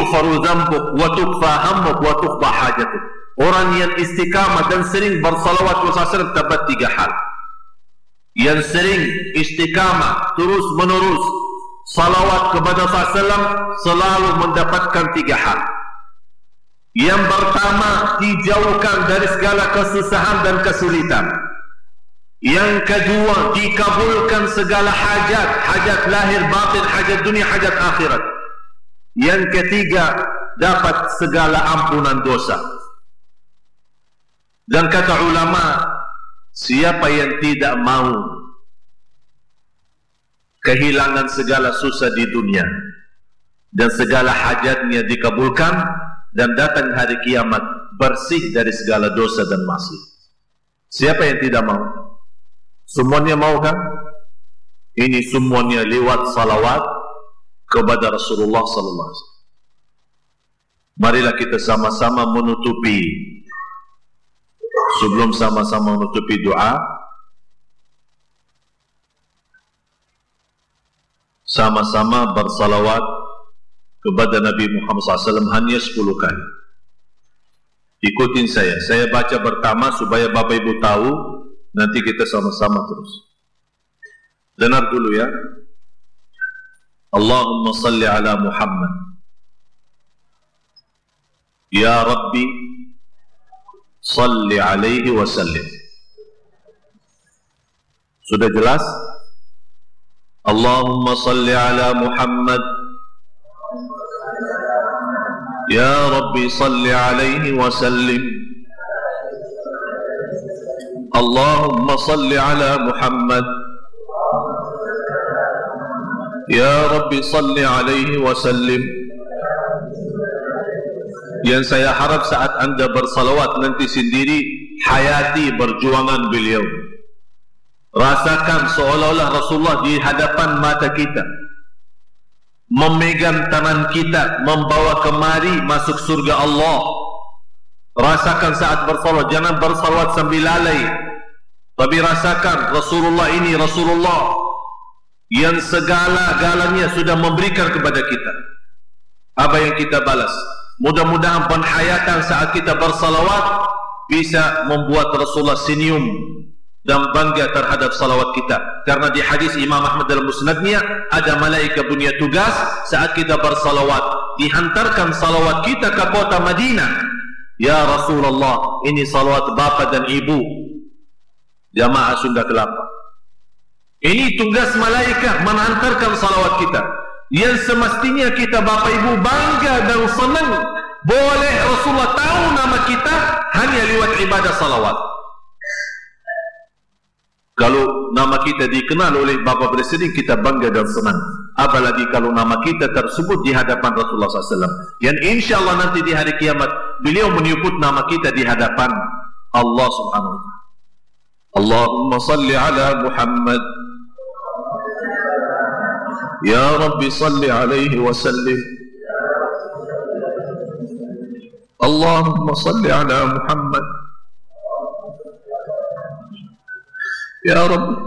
yughfaru dhanbuk wa tukfa hammuk wa tuqda hajatuk. Orang yang istiqamah dan sering bersalawat kepada Rasulullah dapat 3 hal. Yang sering istiqamah terus menerus salawat kepada Rasulullah selalu mendapatkan 3 hal. Yang pertama, dijauhkan dari segala kesusahan dan kesulitan. Yang kedua, dikabulkan segala hajat, hajat lahir batin, hajat dunia, hajat akhirat. Yang ketiga, dapat segala ampunan dosa. Dan kata ulama, siapa yang tidak mau kehilangan segala susah di dunia dan segala hajatnya dikabulkan dan datang hari kiamat bersih dari segala dosa dan maksiat. Siapa yang tidak mau? Semuanya mau kan? Ini semuanya lewat salawat kepada Rasulullah sallallahu alaihi wasallam. Marilah kita sama-sama menutupi, sebelum sama-sama menutupi doa, sama-sama bersalawat kepada Nabi Muhammad SAW hanya 10 kali. Ikutin saya baca pertama supaya Bapak Ibu tahu, nanti kita sama-sama terus. Dengar dulu ya. Allahumma salli ala Muhammad. Ya Rabbi, salli alaihi wa sallim. Sudah jelas? Allahumma salli ala Muhammad. Ya Rabbi, salli alaihi wa sallim. Allahumma salli ala Muhammad. Ya Rabbi, salli alaihi wa sallim. Yang saya harap saat anda bersalawat nanti sendiri, hayati perjuangan beliau. Rasakan seolah-olah Rasulullah di hadapan mata kita, memegang tangan kita, membawa kemari masuk surga Allah. Rasakan saat bersalawat, jangan bersalawat sambil lalai, tapi rasakan Rasulullah ini Rasulullah yang segala-galanya sudah memberikan kepada kita. Apa yang kita balas? Mudah-mudahan penghayatan saat kita bersalawat bisa membuat Rasulullah senyum dan bangga terhadap salawat kita. Karena di hadis Imam Ahmad dalam musnadnya, ada malaikat punya tugas saat kita bersalawat, dihantarkan salawat kita ke kota Madinah. Ya Rasulullah, ini salawat bapa dan ibu jamaah Sunda Kelapa. Ini tugas malaikat menghantarkan salawat kita, yang semestinya kita Bapak Ibu bangga dan senang boleh Rasulullah tahu nama kita hanya lewat ibadah salawat. Kalau nama kita dikenal oleh Bapak Presiden, kita bangga dan senang. Apalagi kalau nama kita tersebut di hadapan Rasulullah SAW, yang insya Allah nanti di hari kiamat beliau menyebut nama kita di hadapan Allah Subhanahu wa ta'ala. Allahumma salli ala Muhammad. Ya Rabbi, salli alaihi wa sallim. Allahumma salli ala Muhammad. Ya Rabbi,